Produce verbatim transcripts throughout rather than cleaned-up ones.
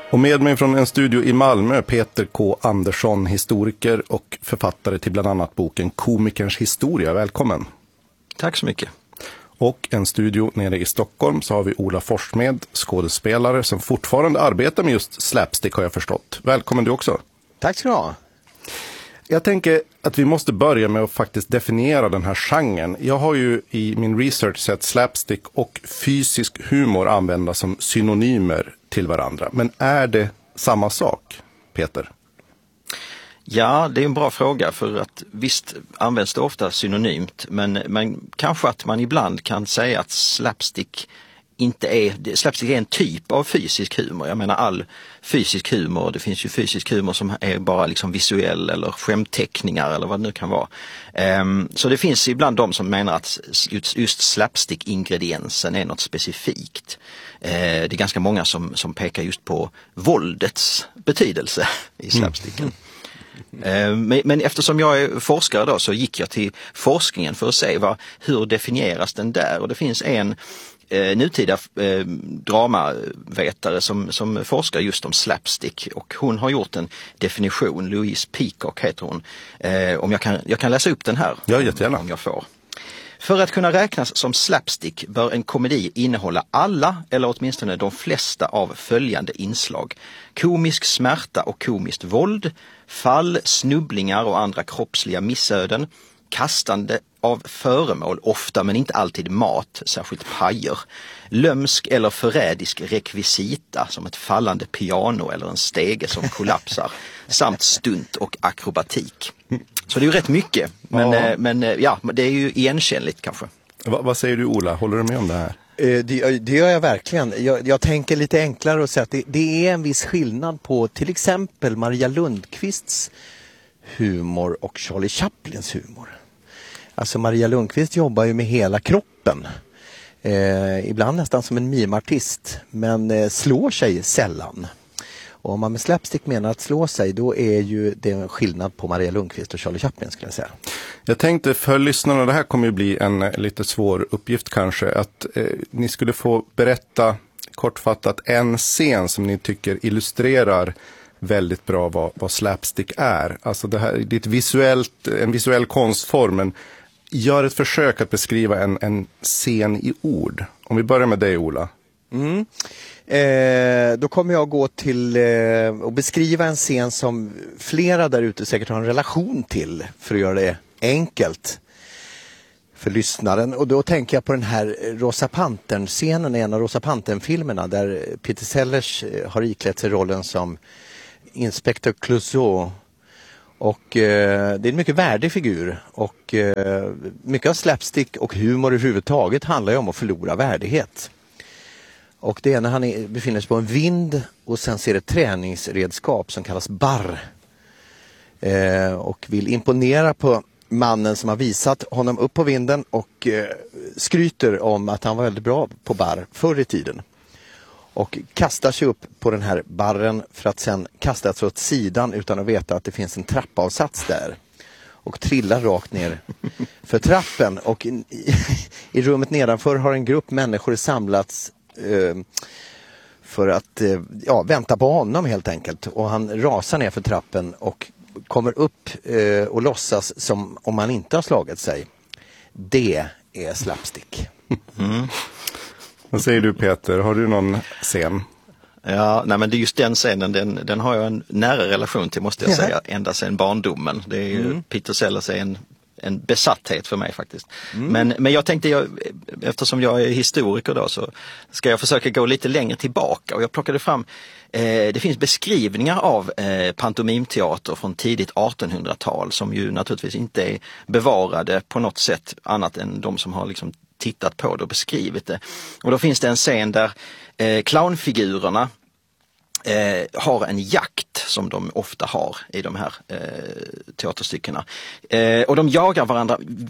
Och med mig från en studio i Malmö, Peter K. Andersson, historiker och författare till bland annat boken Komikerns historia. Välkommen. Tack så mycket. Och en studio nere i Stockholm så har vi Ola Forssmed, skådespelare som fortfarande arbetar med just slapstick, har jag förstått. Välkommen du också. Tack ska du ha. Jag tänker att vi måste börja med att faktiskt definiera den här genren. Jag har ju i min research sett slapstick och fysisk humor användas som synonymer till varandra. Men är det samma sak, Peter? Ja, det är en bra fråga, för att visst används det ofta synonymt, men, men kanske att man ibland kan säga att slapstick inte är, slapstick är en typ av fysisk humor. Jag menar all fysisk humor, det finns ju fysisk humor som är bara liksom visuell eller skämtteckningar eller vad det nu kan vara. Um, så det finns ibland de som menar att just, just slapstick-ingrediensen är något specifikt. Uh, det är ganska många som, som pekar just på våldets betydelse i slapsticken. Mm. Men, men eftersom jag är forskare då, så gick jag till forskningen för att se vad, hur definieras den där, och det finns en eh, nutida eh, dramavetare som, som forskar just om slapstick, och hon har gjort en definition. Louise Peacock heter hon. Eh, om jag kan, jag kan läsa upp den här. Ja, jättegärna. Om jag får. För att kunna räknas som slapstick bör en komedi innehålla alla eller åtminstone de flesta av följande inslag: komisk smärta och komiskt våld, fall, snubblingar och andra kroppsliga missöden, kastande av föremål, ofta men inte alltid mat, särskilt pajer, lömsk eller förrädisk rekvisita som ett fallande piano eller en stege som kollapsar, samt stunt och akrobatik. Så det är ju rätt mycket, men ja, men, ja, det är ju igenkännligt kanske. Va, vad säger du, Ola? Håller du med om det här? Det, det gör jag verkligen. Jag, jag tänker lite enklare och säga att det, det är en viss skillnad på till exempel Maria Lundqvists humor och Charlie Chaplins humor. Alltså Maria Lundqvist jobbar ju med hela kroppen. Eh, ibland nästan som en mimartist, men eh, slår sig sällan. Och om man med slapstick menar att slå sig, då är ju det en skillnad på Maria Lundqvist och Charlie Chaplin, skulle jag säga. Jag tänkte för lyssnarna, det här kommer ju bli en lite svår uppgift kanske, att eh, ni skulle få berätta kortfattat en scen som ni tycker illustrerar väldigt bra vad, vad slapstick är. Alltså det här, det är ett visuellt, en visuell konstform, men gör ett försök att beskriva en, en scen i ord. Om vi börjar med dig, Ola. Mm. Eh, då kommer jag gå till eh, och beskriva en scen som flera där ute säkert har en relation till, för att göra det enkelt för lyssnaren. Och då tänker jag på den här Rosa Pantern-scenen i en av Rosa Pantern-filmerna, där Peter Sellers har iklätt sig rollen som Inspektör Clouseau. Och eh, det är en mycket värdig figur, och eh, mycket av slapstick och humor överhuvudtaget handlar ju om att förlora värdighet. Och det är när han är, befinner sig på en vind och sen ser ett träningsredskap som kallas barr. Eh, och vill imponera på mannen som har visat honom upp på vinden, och eh, skryter om att han var väldigt bra på barr förr i tiden. Och kastar sig upp på den här barren för att sen kasta sig åt sidan utan att veta att det finns en trappavsats där. Och trillar rakt ner för trappen. Och i, i rummet nedanför har en grupp människor samlats eh, för att eh, ja, vänta på honom helt enkelt. Och han rasar ner för trappen och kommer upp eh, och låtsas som om han inte har slagit sig. Det är slapstick. Mm. Vad säger du, Peter? Har du någon scen? Ja, nej, men det är just den scenen, den, den har jag en nära relation till, måste jag säga, ända sedan barndomen. Det är ju, mm. Peter Sellers är en, en besatthet för mig faktiskt. Mm. Men, men jag tänkte, jag, eftersom jag är historiker då, så ska jag försöka gå lite längre tillbaka, och jag plockade fram, eh, det finns beskrivningar av eh, pantomimteater från tidigt artonhundratal som ju naturligtvis inte är bevarade på något sätt annat än de som har liksom tittat på det och beskrivit det. Och då finns det en scen där eh, clownfigurerna eh, har en jakt som de ofta har i de här eh, teaterstyckena. Eh, och de jagar varandra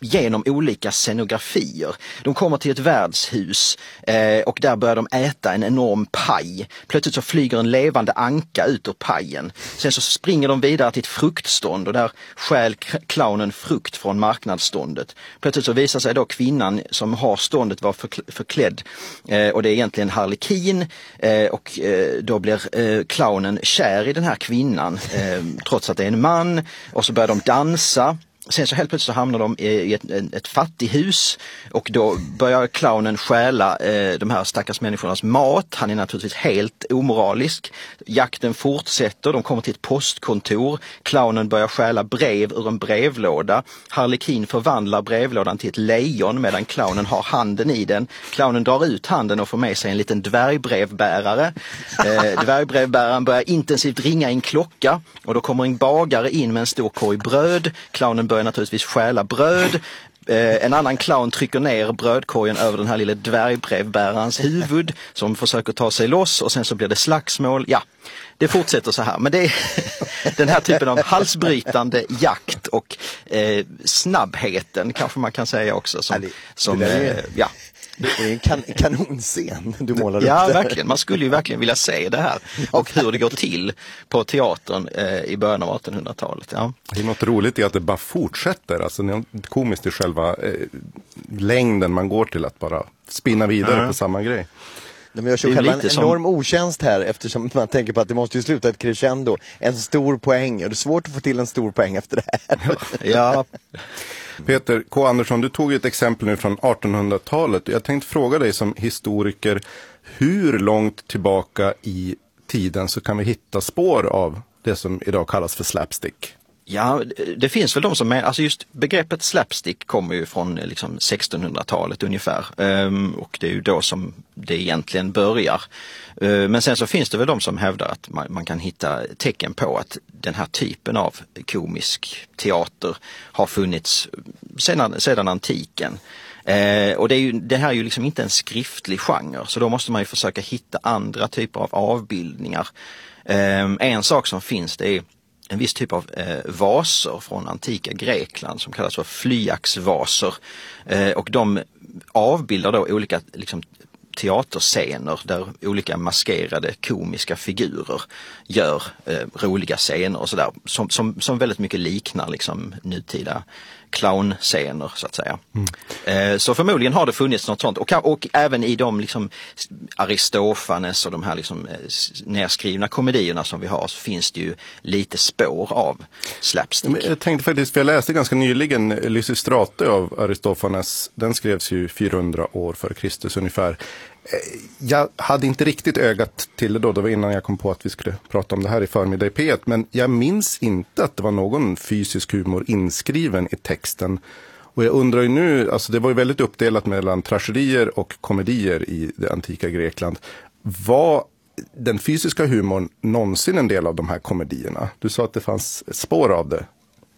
genom olika scenografier. De kommer till ett värdshus eh, och där börjar de äta en enorm paj. Plötsligt så flyger en levande anka ut ur pajen. Sen så springer de vidare till ett fruktstånd och där stjäl clownen frukt från marknadsståndet. Plötsligt så visar sig då kvinnan som har ståndet vara förklädd eh, och det är egentligen harlekin eh, och eh, då blir eh, clownen kär i den här kvinnan eh, trots att det är en man, och så börjar de dansa. Sen så helt plötsligt så hamnar de i ett, ett fattighus och då börjar clownen stjäla eh, de här stackars människornas mat. Han är naturligtvis helt omoralisk. Jakten fortsätter, de kommer till ett postkontor. Clownen börjar stjäla brev ur en brevlåda. Harlekin förvandlar brevlådan till ett lejon medan clownen har handen i den. Clownen drar ut handen och får med sig en liten dvärgbrevbärare. Eh, dvärgbrevbäraren börjar intensivt ringa i en klocka och då kommer en bagare in med en stor korg bröd. Clownen börjar naturligtvis stjäla bröd. Eh, en annan clown trycker ner brödkorgen över den här lilla dvärgbrevbärarens huvud som försöker ta sig loss och sen så blir det slagsmål. Ja, det fortsätter så här. Men det är den här typen av halsbrytande jakt och eh, snabbheten kanske man kan säga också. Som, det, som, det är, eh, ja. Det är en kan, kanonscen du målar upp. Ja, där. verkligen. Man skulle ju verkligen vilja se det här och hur det går till på teatern eh, i början av artonhundratalet. Ja. Det är något roligt i att det bara fortsätter. Alltså det är komiskt i själva eh, längden man går till att bara spinna vidare mm. på samma grej. De gör sig själva en som... enorm otjänst här eftersom man tänker på att det måste ju sluta ett crescendo. En stor poäng. Och det är svårt att få till en stor poäng efter det här. Ja. Peter K. Andersson, du tog ett exempel nu från artonhundratalet. Jag tänkte fråga dig som historiker, hur långt tillbaka i tiden så kan vi hitta spår av det som idag kallas för slapstick? Ja, det finns väl de som är, alltså just begreppet slapstick kommer ju från liksom sextonhundratalet ungefär um, och det är ju då som det egentligen börjar. Uh, men sen så finns det väl de som hävdar att man, man kan hitta tecken på att den här typen av komisk teater har funnits sedan, sedan antiken. Uh, och det, är ju, det här är ju liksom inte en skriftlig genre, så då måste man ju försöka hitta andra typer av avbildningar. Uh, en sak som finns, det är en viss typ av eh, vaser från antika Grekland som kallas för flyaxvaser. Eh, och de avbildar då olika liksom, teaterscener där olika maskerade komiska figurer gör eh, roliga scener och sådär. Som, som, som väldigt mycket liknar liksom, nutida clownscener så att säga. Mm. Eh, så förmodligen har det funnits något sånt. Och, och även i de liksom, Aristofanes och de här liksom, nerskrivna komedierna som vi har så finns det ju lite spår av slapstick. Men jag tänkte faktiskt, för jag läste ganska nyligen Lysistrate av Aristofanes. Den skrevs ju fyrahundra år före Kristus ungefär. Jag hade inte riktigt ögat till det då, det var innan jag kom på att vi skulle prata om det här i förmiddag i P ett, men jag minns inte att det var någon fysisk humor inskriven i texten. Och jag undrar ju nu, alltså det var ju väldigt uppdelat mellan tragedier och komedier i det antika Grekland. Var den fysiska humorn någonsin en del av de här komedierna? Du sa att det fanns spår av det.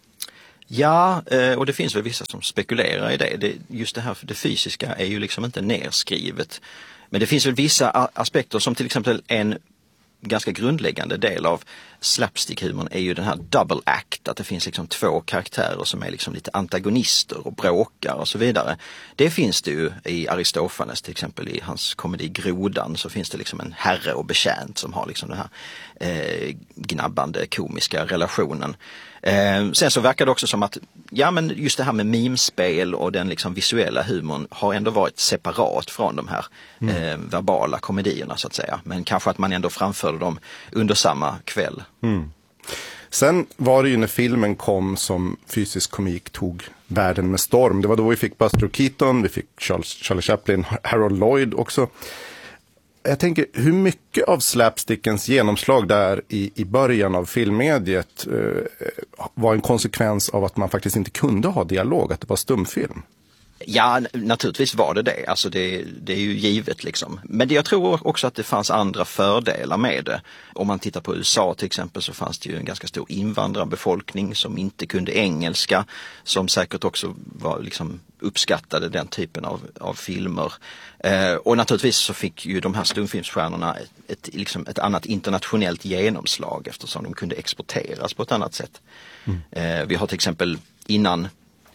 Ja, och det finns väl vissa som spekulerar i det. det just det här för det fysiska är ju liksom inte nerskrivet. Men det finns väl vissa aspekter som till exempel en ganska grundläggande del av slapstick-humorn är ju den här double act, att det finns liksom två karaktärer som är liksom lite antagonister och bråkar och så vidare. Det finns det ju i Aristofanes, till exempel i hans komedi Grodan så finns det liksom en herre och betjänt som har liksom den här eh, gnabbande komiska relationen. Eh, sen så verkar det också som att ja, men just det här med mimspel och den liksom visuella humorn har ändå varit separat från de här mm. eh, verbala komedierna så att säga. Men kanske att man ändå framförde dem under samma kväll. Mm. Sen var det ju när filmen kom som fysisk komik tog världen med storm. Det var då vi fick Buster Keaton, vi fick Charles, Charlie Chaplin, Harold Lloyd också. Jag tänker, hur mycket av slapstickens genomslag där i, i början av filmmediet eh, var en konsekvens av att man faktiskt inte kunde ha dialog, att det var stumfilm? Ja, naturligtvis var det det. Alltså det, det är ju givet liksom. Men det, jag tror också att det fanns andra fördelar med det. Om man tittar på U S A till exempel så fanns det ju en ganska stor invandrarbefolkning som inte kunde engelska. Som säkert också var liksom uppskattade den typen av, av filmer. Eh, och naturligtvis så fick ju de här stumfilmsstjärnorna ett, ett, liksom ett annat internationellt genomslag eftersom de kunde exporteras på ett annat sätt. Mm. Eh, vi har till exempel innan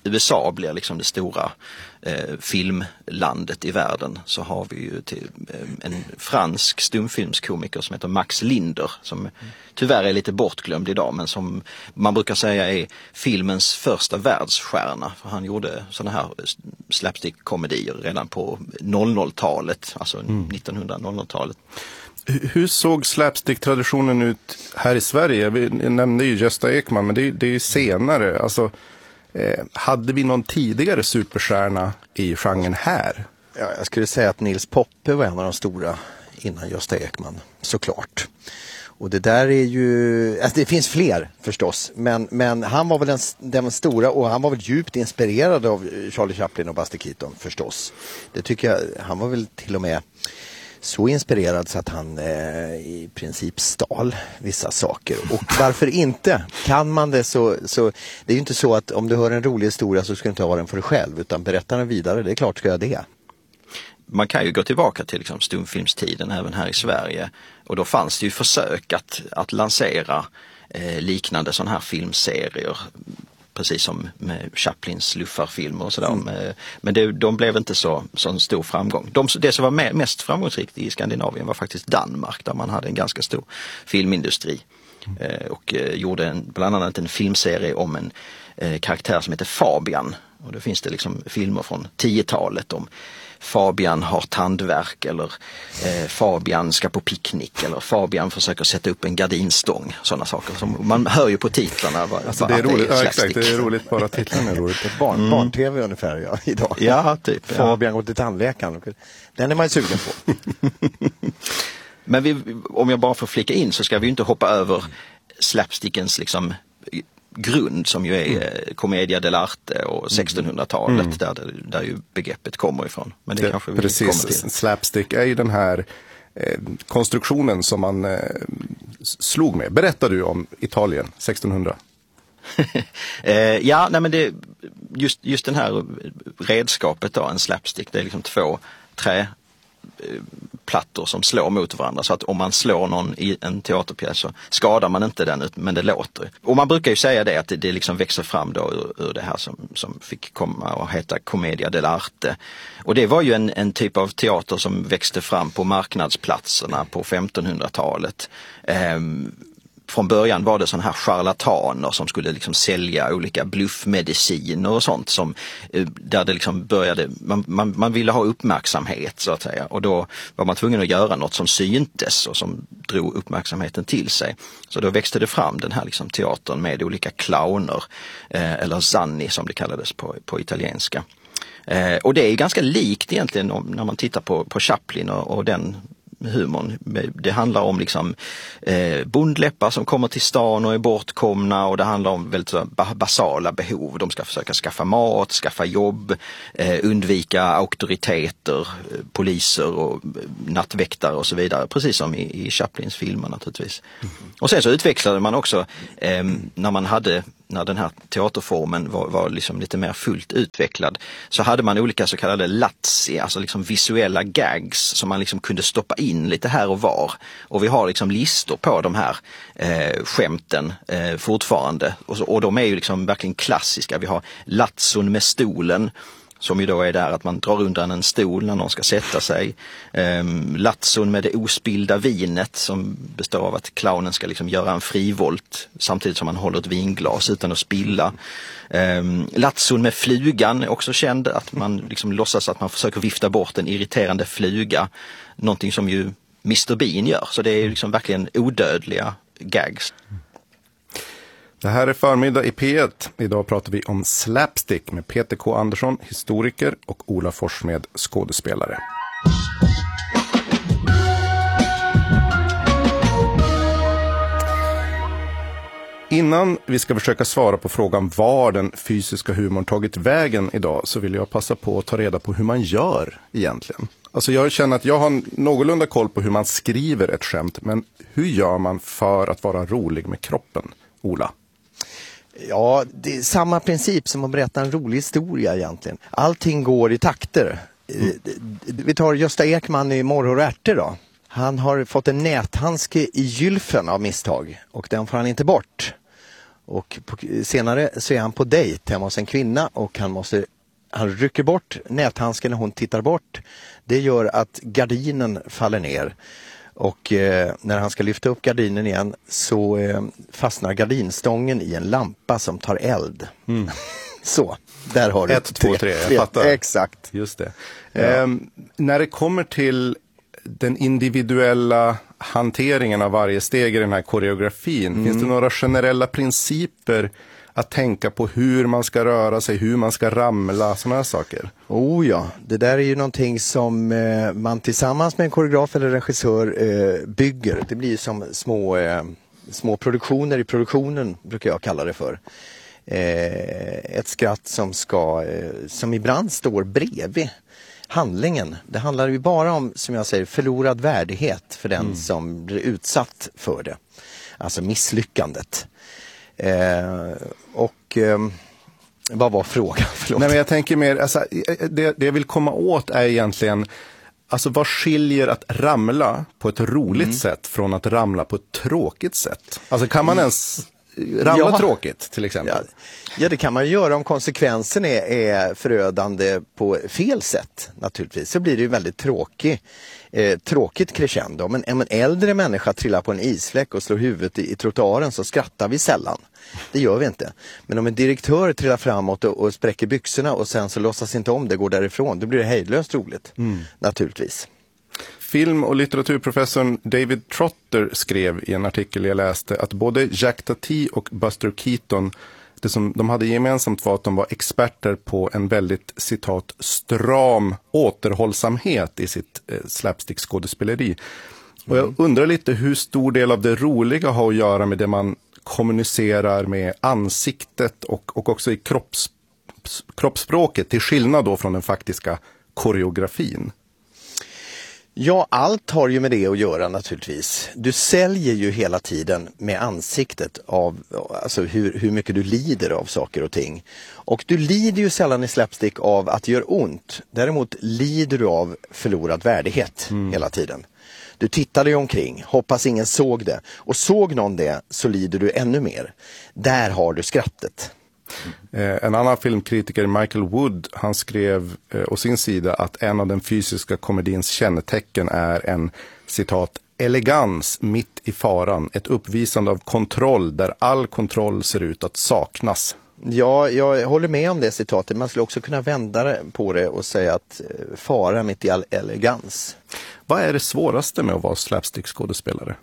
U S A blir liksom det stora eh, filmlandet i världen, så har vi ju till, eh, en fransk stumfilmskomiker som heter Max Linder, som tyvärr är lite bortglömd idag, men som man brukar säga är filmens första världsstjärna. För han gjorde sådana här slapstick-komedier redan på noll noll-talet, alltså mm. nittonhundratalet. Hur såg slapstick-traditionen ut här i Sverige? Vi nämnde ju Gösta Ekman, men det är, det är senare. Alltså, eh, hade vi någon tidigare superstjärna i genren här? Ja, jag skulle säga att Nils Poppe var en av de stora innan Gösta Ekman, såklart. Och det där är ju, alltså det finns fler förstås, men, men han var väl den, den stora, och han var väl djupt inspirerad av Charlie Chaplin och Buster Keaton förstås. Det tycker jag, han var väl till och med så inspirerad så att han eh, i princip stal vissa saker. Och varför inte? Kan man det så, så... Det är ju inte så att om du hör en rolig historia så ska du inte ha den för dig själv, utan berätta den vidare. Det är klart ska jag det. Man kan ju gå tillbaka till liksom stumfilmstiden även här i Sverige. Och då fanns det ju försök att, att lansera eh, liknande sådana här filmserier. Precis som med Chaplins luffarfilmer och sådär. Mm. Men det, de blev inte så, så en stor framgång. De, det som var med, mest framgångsrikt i Skandinavien var faktiskt Danmark, där man hade en ganska stor filmindustri. Mm. Eh, och eh, gjorde en, bland annat en filmserie om en eh, karaktär som heter Fabian. Och då finns det liksom filmer från tiotalet om Fabian har tandvärk, eller eh, Fabian ska på picknick, eller Fabian försöker sätta upp en gardinstång. Sådana saker som man hör ju på titlarna. Var, alltså det är roligt, det är ja, exakt, det är roligt, bara titlarna är roligt. Barn, mm. Barn-tv ungefär ja, idag. Ja, typ. Fabian ja. går till tandläkaren. Den är man ju sugen på. Men vi, om jag bara får flika in, så ska vi ju inte hoppa över slapstickens liksom grund, som ju är mm. Commedia dell'arte och sextonhundratalet, mm. där, där ju begreppet kommer ifrån. Men det, det kanske vi precis, kommer till. Slapstick är ju den här eh, konstruktionen som man eh, slog med. Berättar du om Italien sextonhundra? eh, ja, nej men det, just, just den här redskapet då, en slapstick, det är liksom två trä plattor som slår mot varandra, så att om man slår någon i en teaterpjäs så skadar man inte den, men det låter. Och man brukar ju säga det, att det, det liksom växer fram då ur, ur det här som, som fick komma och heta Commedia dell'arte. Och det var ju en, en typ av teater som växte fram på marknadsplatserna på femtonhundratalet. Ehm, Från början var det sådana här charlataner som skulle liksom sälja olika bluffmediciner och sånt, som, där det liksom började, man, man, man ville ha uppmärksamhet så att säga, och då var man tvungen att göra något som syntes och som drog uppmärksamheten till sig. Så då växte det fram den här liksom teatern med olika clowner, eh, eller zanni som det kallades på, på italienska. Eh, och det är ganska likt egentligen om, när man tittar på, på Chaplin och, och den humorn. Det handlar om liksom eh, bondläppar som kommer till stan och är bortkomna, och det handlar om väldigt så, basala behov. De ska försöka skaffa mat, skaffa jobb, eh, undvika auktoriteter, eh, poliser och nattväktare och så vidare. Precis som i, i Chaplins filmer naturligtvis. Mm. Och sen så utvecklade man också eh, när man hade när den här teaterformen var, var liksom lite mer fullt utvecklad, så hade man olika så kallade lazzi, alltså liksom visuella gags som man liksom kunde stoppa in lite här och var. Och vi har liksom listor på de här eh, skämten eh, fortfarande. Och, så, och de är ju liksom verkligen klassiska. Vi har lazzon med stolen, som ju då är där att man drar undan en stol när någon ska sätta sig. Um, Lazzon med det ospillda vinet, som består av att clownen ska liksom göra en frivolt samtidigt som man håller ett vinglas utan att spilla. Um, Lazzon med flugan är också känd, att man liksom låtsas att man försöker vifta bort en irriterande fluga. Någonting som ju mister Bean gör. Så det är liksom verkligen odödliga gags. Det här är Förmiddag i P ett. Idag pratar vi om slapstick med Peter K. Andersson, historiker, och Ola Forssmed, skådespelare. Innan vi ska försöka svara på frågan var den fysiska humorn tagit vägen idag, så vill jag passa på att ta reda på hur man gör egentligen. Alltså jag känner att jag har någorlunda koll på hur man skriver ett skämt, men hur gör man för att vara rolig med kroppen, Ola? Ja, det är samma princip som att berätta en rolig historia egentligen. Allting går i takter. Mm. Vi tar Gösta Ekman i Morror och ärtor då. Han har fått en näthandske i gylfen av misstag, och den får han inte bort. Och på, senare så är han på dejt hemma hos en kvinna och han måste han rycker bort näthandsken när hon tittar bort. Det gör att gardinen faller ner. Och eh, när han ska lyfta upp gardinen igen så eh, fastnar gardinstången i en lampa som tar eld. Mm. Så, där har du ett, två, tre, jag fattar. Exakt. Just det. Ja. Eh, när det kommer till den individuella hanteringen av varje steg i den här koreografin, mm. finns det några generella principer att tänka på hur man ska röra sig, hur man ska ramla, sådana här saker? Oh ja, det där är ju någonting som eh, man tillsammans med en koreograf eller regissör eh, bygger. Det blir som små, eh, små produktioner i produktionen, brukar jag kalla det för. Eh, ett skratt som, ska, eh, som ibland står bredvid handlingen. Det handlar ju bara om, som jag säger, förlorad värdighet för den mm. som blir utsatt för det. Alltså misslyckandet. Eh, och eh, vad var frågan? Förlåt. Nej, men jag tänker mer, alltså, det, det jag vill komma åt är egentligen, alltså vad skiljer att ramla på ett roligt mm. sätt från att ramla på ett tråkigt sätt? Alltså kan man ens ramla ja. tråkigt till exempel? Ja. ja, det kan man göra om konsekvensen är, är förödande på fel sätt naturligtvis. Så blir det ju väldigt tråkigt. Eh, tråkigt crescendo. Men om en äldre människa trillar på en isfläck och slår huvudet i, i trottoaren så skrattar vi sällan. Det gör vi inte. Men om en direktör trillar framåt och, och spräcker byxorna och sen så låtsas inte om det, går därifrån, då blir det hejdlöst roligt. Mm. Naturligtvis. Film- och litteraturprofessorn David Trotter skrev i en artikel jag läste att både Jack Tati och Buster Keaton, det som de hade gemensamt var att de var experter på en väldigt, citat, stram återhållsamhet i sitt eh, slapstick-skådespeleri. Mm. Och jag undrar lite hur stor del av det roliga har att göra med det man kommunicerar med ansiktet och, och också i kropps, kroppsspråket, till skillnad då från den faktiska koreografin. Ja, allt har ju med det att göra naturligtvis. Du säljer ju hela tiden med ansiktet av alltså hur, hur mycket du lider av saker och ting. Och du lider ju sällan i slapstick av att det gör ont. Däremot lider du av förlorad värdighet mm. hela tiden. Du tittar dig omkring, hoppas ingen såg det. Och såg någon det så lider du ännu mer. Där har du skrattet. Eh, en annan filmkritiker, Michael Wood, han skrev eh, å sin sida att en av den fysiska komedins kännetecken är en, citat, elegans mitt i faran, ett uppvisande av kontroll där all kontroll ser ut att saknas. Ja, jag håller med om det citatet. Man skulle också kunna vända på det och säga att eh, fara mitt i all elegans. Vad är det svåraste med att vara slapstick-skådespelare?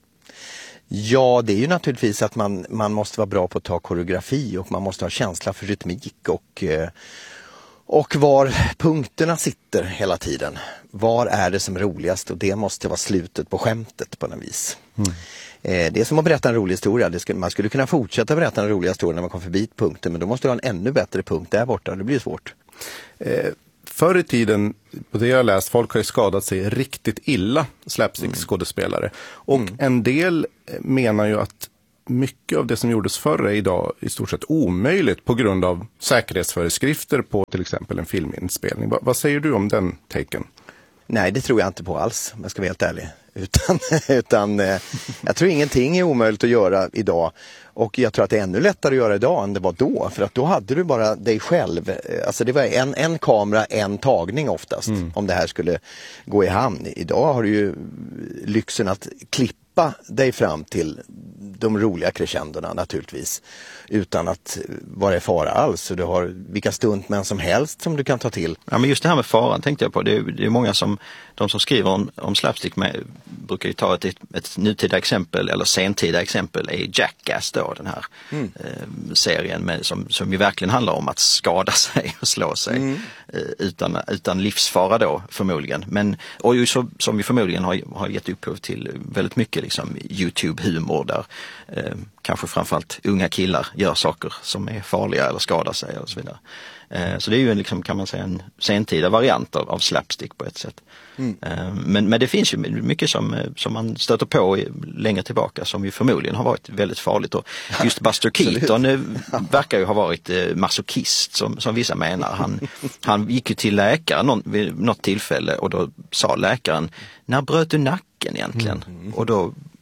Ja, det är ju naturligtvis att man, man måste vara bra på att ta koreografi och man måste ha känsla för rytmik och, och var punkterna sitter hela tiden. Var är det som är roligast, och det måste vara slutet på skämtet på något vis. Mm. Det är som att berätta en rolig historia. Det skulle, man skulle kunna fortsätta berätta en rolig historia när man kommer förbi punkten, men då måste du ha en ännu bättre punkt där borta. Det blir svårt. Eh. Förr i tiden, på det jag har läst, folk har ju skadat sig riktigt illa, slapstick-skådespelare. Och mm. en del menar ju att mycket av det som gjordes förr är idag i stort sett omöjligt på grund av säkerhetsföreskrifter på till exempel en filminspelning. Va, vad säger du om den taken? Nej, det tror jag inte på alls, om jag ska vara helt ärlig. Utan, utan eh, jag tror ingenting är omöjligt att göra idag. Och jag tror att det är ännu lättare att göra idag än det var då. För att då hade du bara dig själv. Alltså det var en, en kamera, en tagning oftast. Mm. Om det här skulle gå i hamn. Idag har du ju lyxen att klippa dig fram till de roliga crescendorna naturligtvis. Utan att vara i fara alls. Så du har vilka stuntmän som helst som du kan ta till. Ja, men just det här med faran tänkte jag på. Det är, det är många som, de som skriver om, om slapstick med, brukar ju ta ett, ett nutida exempel eller sentida exempel är Jackass då, den här mm. eh, serien med, som, som ju verkligen handlar om att skada sig och slå sig mm. eh, utan, utan livsfara då förmodligen. Men, och ju så, som vi förmodligen har, har gett upphov till väldigt mycket liksom YouTube-humor där eh, kanske framförallt unga killar gör saker som är farliga eller skadar sig och så vidare. Eh, så det är ju en, liksom, kan man säga, en sentida variant av, av slapstick på ett sätt. Mm. Eh, men, men det finns ju mycket som, som man stöter på i, längre tillbaka som ju förmodligen har varit väldigt farligt. Och just Buster Keaton eh, verkar ju ha varit eh, masochist som, som vissa menar. Han, han gick ju till läkaren någon, vid något tillfälle och då sa läkaren, när bröt du nacken egentligen? Mm. Och då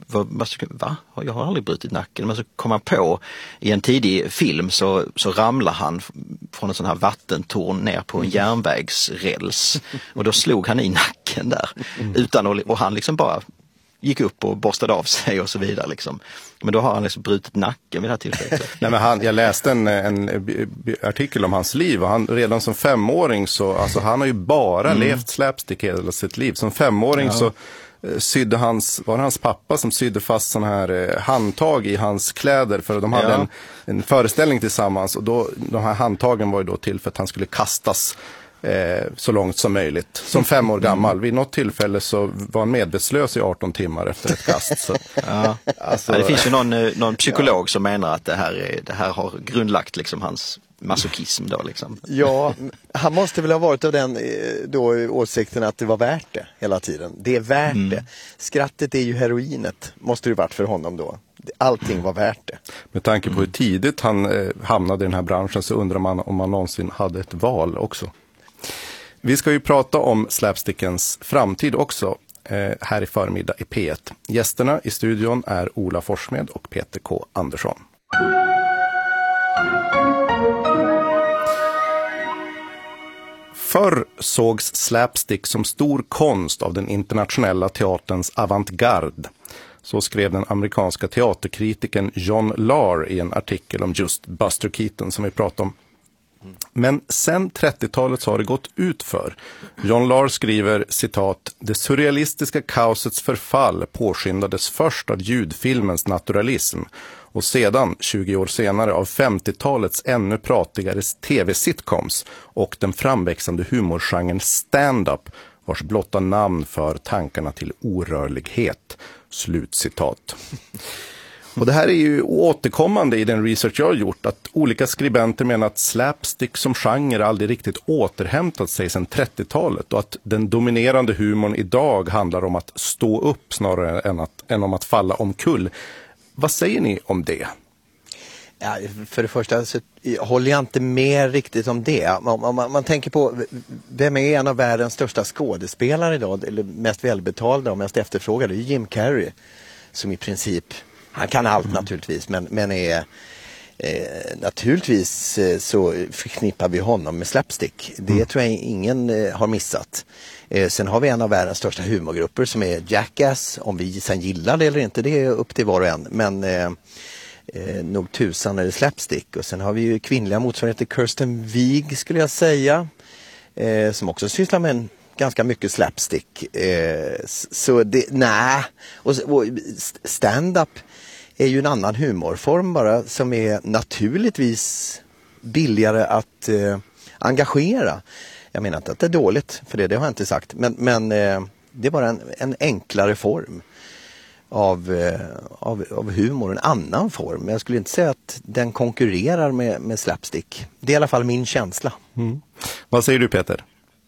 vad, va? Jag har aldrig brutit nacken. Men så kom han på, i en tidig film så, så ramlar han från en sån här vattentorn ner på en järnvägsräls. Och då slog han i nacken där. Mm. Utan att, och han liksom bara gick upp och borstade av sig och så vidare liksom. Men då har han liksom brutit nacken vid det här tillfället. Nej, men han, jag läste en, en artikel om hans liv och han redan som femåring så, alltså han har ju bara mm. levt slapstick hela sitt liv. Som femåring ja. så eh, sydde hans, var det hans pappa som sydde fast sån här eh, handtag i hans kläder för de hade ja. en, en föreställning tillsammans och då, de här handtagen var ju då till för att han skulle kastas Eh, så långt som möjligt. Som fem år gammal. Vid något tillfälle så var han medvetslös i arton timmar efter ett kast. Så, ja. Alltså, ja, det finns ju någon, någon psykolog ja. som menar att det här, är, det här har grundlagt liksom hans masochism då liksom. Ja, han måste väl ha varit av den då, åsikten att det var värt det hela tiden. Det är värt mm. det. Skrattet är ju heroinet. Måste det varit för honom då. Allting var värt det. Med tanke på hur tidigt han eh, hamnade i den här branschen så undrar man om man någonsin hade ett val också. Vi ska ju prata om slapstickens framtid också eh, här i förmiddag i P ett. Gästerna i studion är Ola Forssmed och Peter K. Andersson. Förr sågs slapstick som stor konst av den internationella teaterns avantgarde. Så skrev den amerikanska teaterkritiken John Lahr i en artikel om just Buster Keaton som vi pratade om. Men sen trettiotalet så har det gått ut för. John Lahr skriver, citat, det surrealistiska kaosets förfall påskyndades först av ljudfilmens naturalism och sedan, tjugo år senare, av femtiotalets ännu pratigare tv-sitcoms och den framväxande humorgenren stand-up vars blotta namn för tankarna till orörlighet. Slutcitat. Och det här är ju återkommande i den research jag har gjort att olika skribenter menar att slapstick som genre aldrig riktigt återhämtat sig sedan trettiotalet och att den dominerande humorn idag handlar om att stå upp snarare än, att, än om att falla omkull. Vad säger ni om det? Ja, för det första så håller jag inte med riktigt om det. Om man, man, man tänker på vem är en av världens största skådespelare idag, eller mest välbetalda och mest efterfrågade, det är Jim Carrey som i princip, han kan allt mm. naturligtvis, men, men är eh, naturligtvis eh, så förknippar vi honom med slapstick. Det mm. tror jag ingen eh, har missat. Eh, sen har vi en av världens största humorgrupper som är Jackass. Om vi sen gillar det eller inte, det är upp till var och en. Men eh, eh, nog tusan är det slapstick. Och sen har vi ju kvinnliga motsvarigheter, Kirsten Wiig skulle jag säga. Eh, som också sysslar med en ganska mycket slapstick. Eh, så det, nej. Och, och stand-up är ju en annan humorform bara som är naturligtvis billigare att eh, engagera. Jag menar inte att det är dåligt, för det, det har jag inte sagt. Men, men eh, det är bara en, en enklare form av, eh, av, av humor, en annan form. Men jag skulle inte säga att den konkurrerar med, med slapstick. Det är i alla fall min känsla. Mm. Vad säger du, Peter?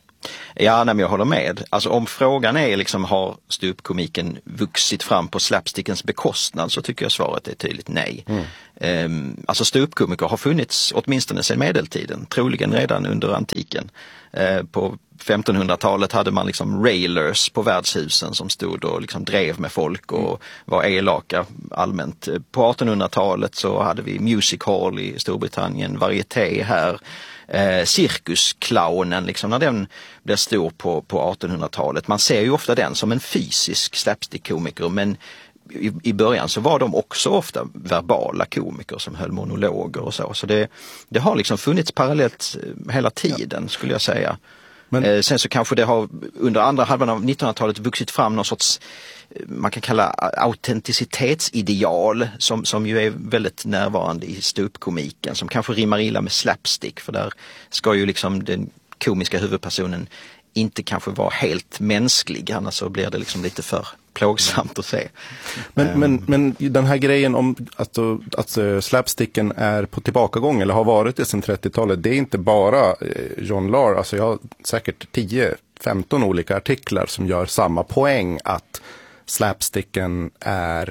Ja, nej, men jag håller med. Alltså om frågan är liksom, har ståuppkomiken vuxit fram på slapstickens bekostnad, så tycker jag svaret är tydligt nej. Mm. Um, alltså ståuppkomiker har funnits åtminstone sedan medeltiden, troligen redan under antiken. Uh, på femtonhundratalet hade man liksom railers på värdshusen som stod och liksom drev med folk och mm. var elaka allmänt. På artonhundratalet så hade vi music hall i Storbritannien, varieté här. Eh, cirkusclownen liksom, när den blev stor på, på artonhundratalet. Man ser ju ofta den som en fysisk slapstick-komiker, men i, i början så var de också ofta verbala komiker som höll monologer och så. Så det, det har liksom funnits parallellt hela tiden, skulle jag säga. Men... Eh, sen så kanske det har under andra halvan av nittonhundratalet vuxit fram någon sorts, man kan kalla autenticitetsideal som, som ju är väldigt närvarande i ståuppkomiken, som kanske rimmar illa med slapstick, för där ska ju liksom den komiska huvudpersonen inte kanske vara helt mänsklig, annars så blir det liksom lite för plågsamt att se. Men, um. men, men den här grejen om att, att slapsticken är på tillbakagång eller har varit det sedan trettiotalet, det är inte bara John Lahr. Alltså jag har säkert tio femton olika artiklar som gör samma poäng, att slapsticken är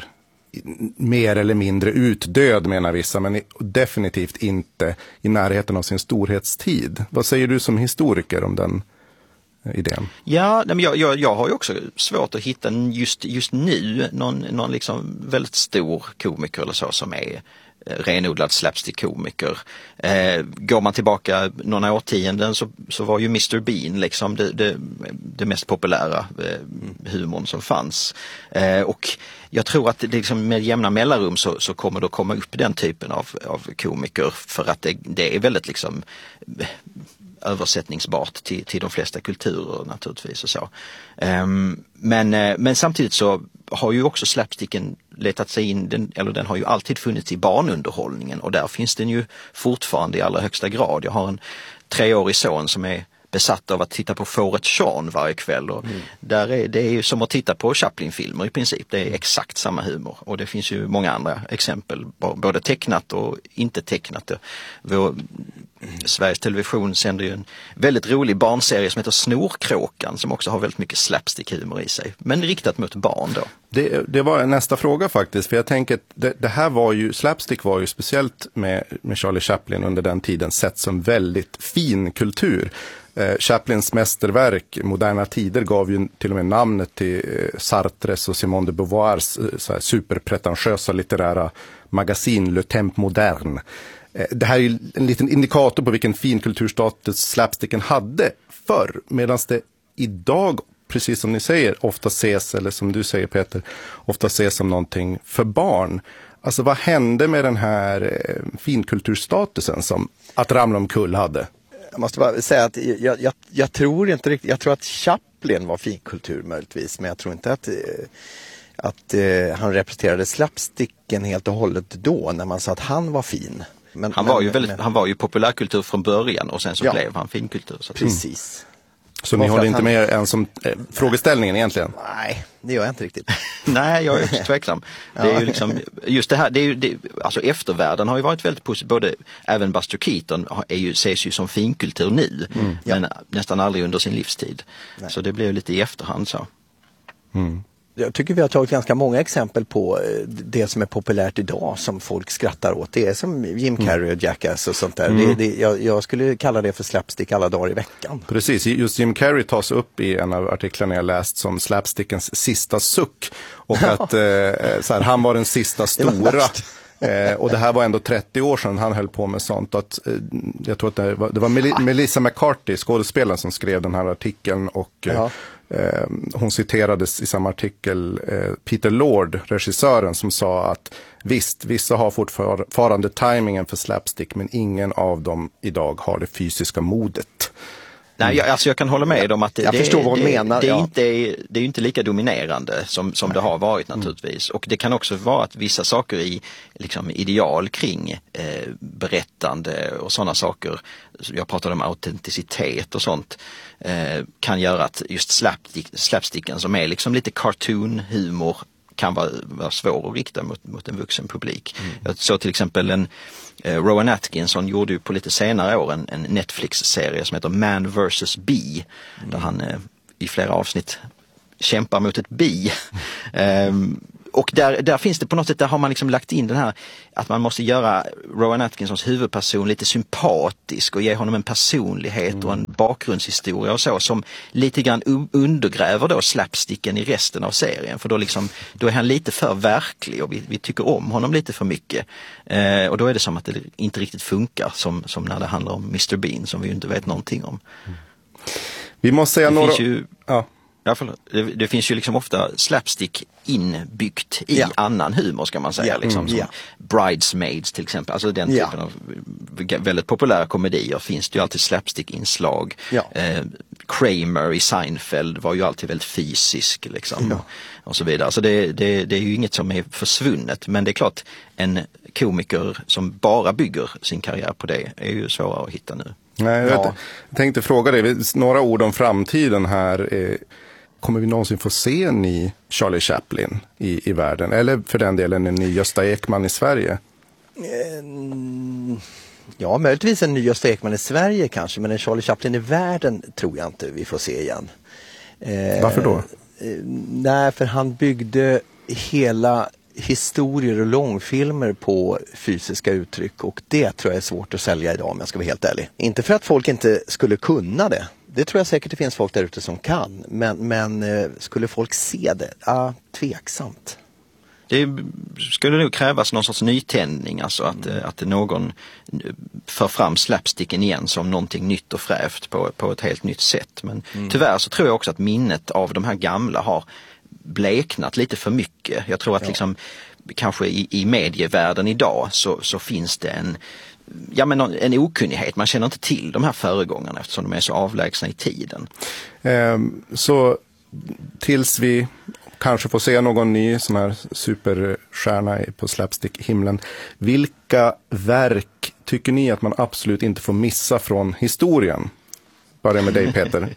mer eller mindre utdöd, menar vissa, men definitivt inte i närheten av sin storhetstid. Vad säger du som historiker om den idén? Ja, men jag, jag, jag har ju också svårt att hitta just, just nu någon, någon liksom väldigt stor komiker eller så som är renodlad slapstick-komiker. Eh, går man tillbaka några årtionden så, så var ju mister Bean liksom det, det, det mest populära eh, humorn som fanns. Eh, och jag tror att det liksom med jämna mellanrum så, så kommer det att komma upp den typen av, av komiker för att det, det är väldigt liksom översättningsbart till, till de flesta kulturer naturligtvis och så. Um, men, men samtidigt så har ju också slapsticken letat sig in, den, eller den har ju alltid funnits i barnunderhållningen och där finns den ju fortfarande i allra högsta grad. Jag har en treårig son som är besatt av att titta på Fåret Sean varje kväll och mm. där är, det är ju som att titta på Chaplin-filmer i princip. Det är exakt samma humor och det finns ju många andra exempel, både tecknat och inte tecknat. Vår, Sveriges Television sänder ju en väldigt rolig barnserie som heter Snorkråkan som också har väldigt mycket slapstick-humor i sig, men riktat mot barn då. Det, det var nästa fråga faktiskt, för jag tänker att det, det här var ju, slapstick var ju speciellt med, med Charlie Chaplin under den tiden sett som väldigt fin kultur. Eh, Chaplins mästerverk, Moderna tider, gav ju till och med namnet till eh, Sartres och Simone de Beauvoirs eh, så här superpretentiösa litterära magasin Le Temps Moderne. Eh, det här är ju en liten indikator på vilken fin kulturstatus slapsticken hade förr, medan det idag, precis som ni säger, ofta ses, eller som du säger Peter, ofta ses som någonting för barn. Alltså vad hände med den här eh, finkulturstatusen som Att ramla omkull hade? Jag måste bara säga att jag, jag, jag tror inte riktigt, jag tror att Chaplin var finkultur möjligtvis, men jag tror inte att, att eh, han representerade slapsticken helt och hållet då när man sa att han var fin. Men, han, men, var ju väldigt, men, han var ju populärkultur från början och sen så ja, blev han finkultur. Så precis. Mm. Så ni håller inte han... med än som eh, frågeställningen egentligen? Nej, det gör jag inte riktigt. Nej, jag är också tveksam. Det är ju liksom, just det här, det är ju, det, alltså eftervärlden har ju varit väldigt positiv, både, även Buster Keaton är ju, ses ju som finkultur nu, mm. men ja, nästan aldrig under sin livstid. Nej. Så det blev lite i efterhand så. Mm. Jag tycker vi har tagit ganska många exempel på det som är populärt idag som folk skrattar åt. Det är som Jim Carrey och Jackass och sånt där. Mm. Det, det, jag, jag skulle kalla det för slapstick alla dagar i veckan. Precis, just Jim Carrey tas upp i en av artiklarna jag läst som slapstickens sista suck. Och att eh, så här, han var den sista stora. Eh, och det här var ändå trettio år sedan han höll på med sånt. Att, eh, jag tror att det var, det var Mel- Melissa McCarthy, skådespelaren, som skrev den här artikeln. Och eh, eh, hon citerades i samma artikel eh, Peter Lord, regissören, som sa att visst, vissa har fortfarande timingen för slapstick, men ingen av dem idag har det fysiska modet. Nej, jag, alltså jag kan hålla med om att det, jag det, förstår vad det, menar, det, är ja. inte, det är ju inte lika dominerande som, som det har varit naturligtvis. Och det kan också vara att vissa saker i liksom, ideal kring eh, berättande och sådana saker, jag pratade om autenticitet och sånt, eh, kan göra att just slapstick, slapsticken som är liksom lite cartoon-humor kan vara, vara svår att rikta mot, mot en vuxen publik. Mm. Jag såg till exempel en eh, Rowan Atkinson gjorde ju på lite senare år en, en Netflix-serie som heter Man versus Bee, mm. där han eh, i flera avsnitt kämpar mot ett bi. um, och där, där finns det på något sätt, där har man liksom lagt in den här att man måste göra Rowan Atkinsons huvudperson lite sympatisk och ge honom en personlighet mm. och en bakgrundshistoria och så, som lite grann undergräver då slapsticken i resten av serien, för då, liksom, då är han lite för verklig och vi, vi tycker om honom lite för mycket. Eh, och då är det som att det inte riktigt funkar som, som när det handlar om mister Bean, som vi ju inte vet någonting om. Mm. Vi måste säga det några... Finns ju... Ja. Ja, förlåt. Det, det finns ju liksom ofta slapstick inbyggt i ja. annan humor, ska man säga. Ja. Liksom, Mm, som ja. Bridesmaids till exempel. Alltså den typen ja. av väldigt populära komedier finns det ju alltid slapstick-inslag. Ja. Eh, Kramer i Seinfeld var ju alltid väldigt fysisk liksom. Ja. Och så vidare. Så det, det, det är ju inget som är försvunnet. Men det är klart, en komiker som bara bygger sin karriär på det är ju svårare att hitta nu. Nej, jag, ja. vet, jag tänkte fråga dig, några ord om framtiden här. Eh, kommer vi någonsin få se en ny Charlie Chaplin i, i världen? Eller för den delen en ny Gösta Ekman i Sverige? Mm, ja, möjligtvis en ny Gösta Ekman i Sverige kanske, men en Charlie Chaplin i världen tror jag inte vi får se igen. Eh, Varför då? Eh, nej, för han byggde hela historier och långfilmer på fysiska uttryck, och det tror jag är svårt att sälja idag, om jag ska vara helt ärlig. Inte för att folk inte skulle kunna det. det tror jag säkert det finns folk där ute som kan. Men, men eh, skulle folk se det? Ja, tveksamt. Det skulle nog krävas någon sorts nytändning, alltså att, mm. att någon för fram slapsticken igen som någonting nytt och frävt på, på ett helt nytt sätt. Men mm. tyvärr så tror jag också att minnet av de här gamla har bleknat lite för mycket. Jag tror att ja. liksom kanske i, i medievärlden idag så, så finns det en, ja, men en okunnighet. Man känner inte till de här föregångarna eftersom de är så avlägsna i tiden. Um, så tills vi kanske får se någon ny sån här superstjärna på slapstick-himlen. Vilka verk tycker ni att man absolut inte får missa från historien? Börja med dig, Peter.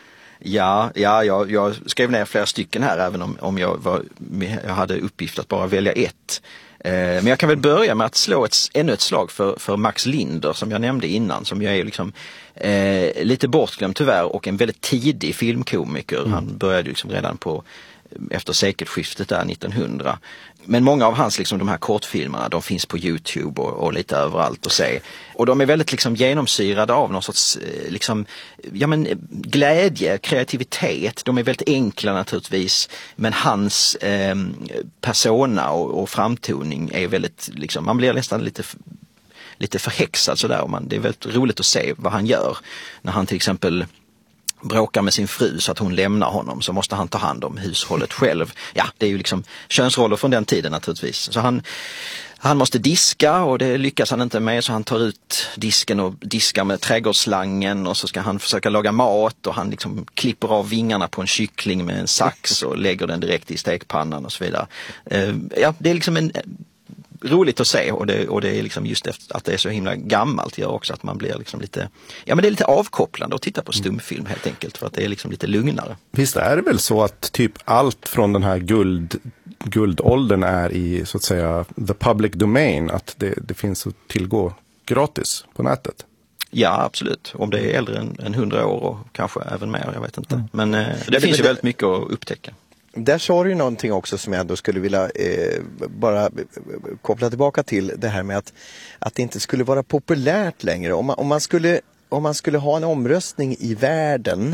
Ja, ja jag, jag skrev ner flera stycken här även om, om jag, var, jag hade uppgift att bara välja ett. Eh, men jag kan väl börja med att slå ett, ännu ett slag för, för Max Linder som jag nämnde innan, som jag är liksom, eh, lite bortglömd tyvärr och en väldigt tidig filmkomiker. Mm. Han började liksom redan på efter sekelskiftet där nittonhundra. Men många av hans liksom, de här kortfilmerna, de finns på YouTube och, och lite överallt att se. Och de är väldigt liksom genomsyrade av någon sorts liksom, ja, men, glädje, kreativitet. De är väldigt enkla naturligtvis, men hans eh, persona och, och framtoning är väldigt, liksom, man blir nästan lite lite förhäxad sådär. Och man, det är väldigt roligt att se vad han gör. När han till exempel bråkar med sin fru så att hon lämnar honom, så måste han ta hand om hushållet själv. Ja, det är ju liksom könsroller från den tiden naturligtvis. Så han, han måste diska och det lyckas han inte med, så han tar ut disken och diskar med trädgårdsslangen och så ska han försöka laga mat och han liksom klipper av vingarna på en kyckling med en sax och lägger den direkt i stekpannan och så vidare. Uh, ja, det är liksom en roligt att se och det, och det är liksom just efter att det är så himla gammalt gör också att man blir liksom lite, ja men det är lite avkopplande att titta på stumfilm helt enkelt för att det är liksom lite lugnare. Visst är det väl så att typ allt från den här guld, guldåldern är i så att säga the public domain, att det, det finns att tillgå gratis på nätet? Ja, absolut. Om det är äldre än, än hundra år och kanske även mer, jag vet inte. Mm. Men eh, det, det finns ju väldigt mycket att upptäcka. Där sa du ju någonting också som jag ändå skulle vilja eh, bara koppla tillbaka till det här med att, att det inte skulle vara populärt längre. Om man, om, man skulle, om man skulle ha en omröstning i världen,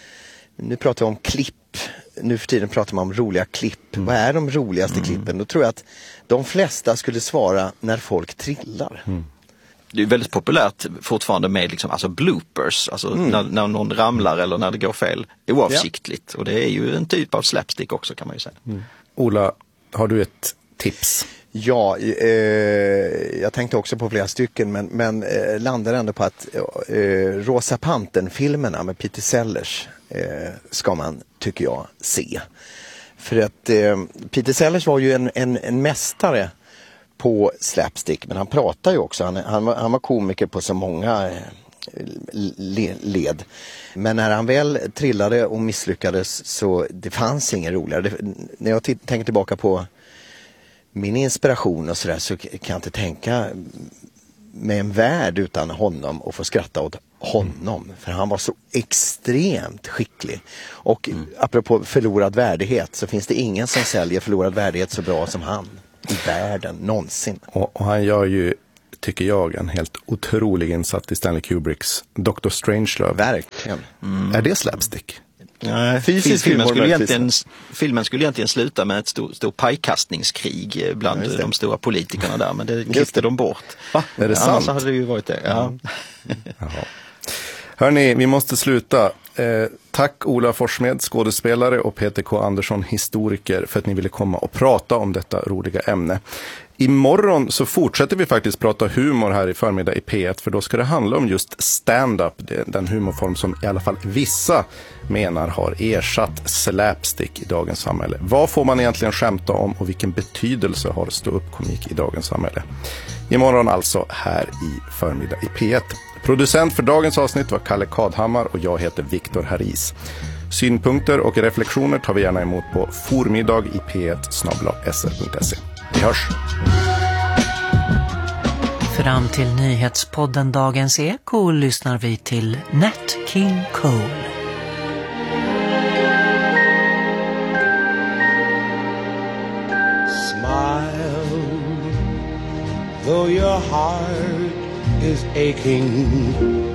nu pratar vi om klipp, nu för tiden pratar man om roliga klipp. Mm. Vad är de roligaste mm. klippen? Då tror jag att de flesta skulle svara när folk trillar. Mm. Det är väldigt populärt fortfarande med liksom, alltså bloopers, alltså mm. när, när någon ramlar eller när det går fel oavsiktligt. Ja. Och det är ju en typ av slapstick också kan man ju säga. Mm. Ola, har du ett tips? Ja, eh, jag tänkte också på flera stycken men, men eh, landar ändå på att eh, Rosa Pantern-filmerna med Peter Sellers eh, ska man, tycker jag, se. För att eh, Peter Sellers var ju en, en, en mästare på slapstick, men han pratar ju också, han, han, var, han var komiker på så många eh, led. Men när han väl trillade och misslyckades så det fanns ingen roligare. Det, när jag t- tänker tillbaka på min inspiration och sådär så kan jag inte tänka med en värld utan honom och få skratta åt honom. Mm. För han var så extremt skicklig. Och mm. apropå förlorad värdighet så finns det ingen som säljer förlorad värdighet så bra som han i världen någonsin. Och, och han gör ju, tycker jag, en helt otrolig insats i Stanley Kubricks doktor Strangelove. Verkligen. Mm. Är det slapstick? Nej, Fysisk filmen, skulle egentligen, filmen skulle egentligen sluta med ett stort stor pajkastningskrig bland ja, de stora politikerna där, men det klippte de bort. Va? Är det ja, sant? Så hade det ju varit det. Ja. Jaha. Hörrni, vi måste sluta. Eh, tack Ola Forssmed, skådespelare, och Peter K. Andersson, historiker, för att ni ville komma och prata om detta roliga ämne. Imorgon så fortsätter vi faktiskt prata humor här i förmiddag i P ett, för då ska det handla om just stand-up, den humorform som i alla fall vissa menar har ersatt slapstick i dagens samhälle. Vad får man egentligen skämta om och vilken betydelse har stå-upp-komik i dagens samhälle? Imorgon alltså här i förmiddag i P ett. Producent för dagens avsnitt var Kalle Kadhammar och jag heter Viktor Haris. Synpunkter och reflektioner tar vi gärna emot på formiddag i p ett snabel-a s r punkt se. Vi hörs! Fram till nyhetspodden Dagens Eko lyssnar vi till Nat King Cole. Smile, though your heart is aching.